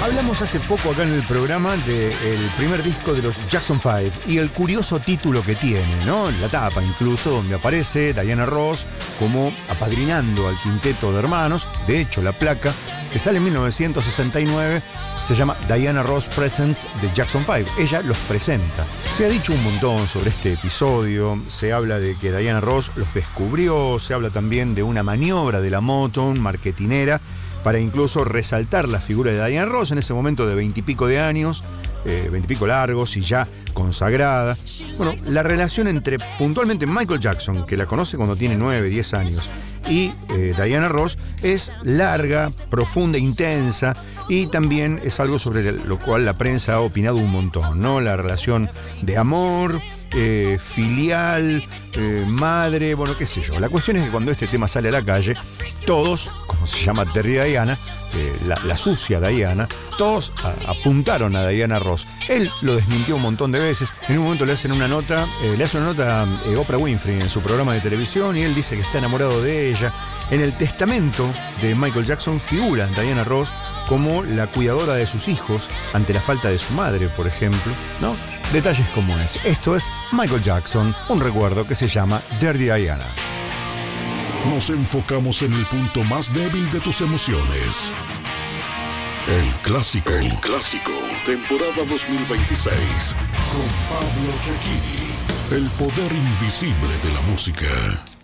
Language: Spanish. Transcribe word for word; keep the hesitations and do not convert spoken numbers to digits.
Hablamos hace poco acá en el programa del primer disco de los Jackson Five y el curioso título que tiene, ¿no? La tapa incluso, donde aparece Diana Ross como apadrinando al quinteto de hermanos. De hecho, la placa que sale en mil novecientos sesenta y nueve se llama Diana Ross Presents the Jackson Five. Ella los presenta. Se ha dicho un montón sobre este episodio. Se habla de que Diana Ross los descubrió. Se habla también de una maniobra de la Motown marketinera para incluso resaltar la figura de Diana Ross en ese momento de veintipico de años, eh, veintipico largos y ya consagrada. Bueno, la relación entre puntualmente Michael Jackson, que la conoce cuando tiene nueve, diez años, y eh, Diana Ross es larga, profunda, intensa, y también es algo sobre lo cual la prensa ha opinado un montón, ¿no? La relación de amor, eh, filial, eh, madre, bueno, qué sé yo. La cuestión es que cuando este tema sale a la calle, todos, como se llama Dirty Diana, eh, la, la sucia Diana, todos a, apuntaron a Diana Ross. Él lo desmintió un montón de veces. En un momento le hacen una nota, eh, le hace una nota a eh, Oprah Winfrey en su programa de televisión y él dice que está enamorado de ella. En el testamento de Michael Jackson figura Diana Ross como la cuidadora de sus hijos ante la falta de su madre, por ejemplo, ¿no? Detalles como ese. Esto es Michael Jackson, un recuerdo que se llama Dirty Diana. Nos enfocamos en el punto más débil de tus emociones. El clásico. El clásico. Temporada dos mil veintiséis. Con Pablo Cecchini. El poder invisible de la música.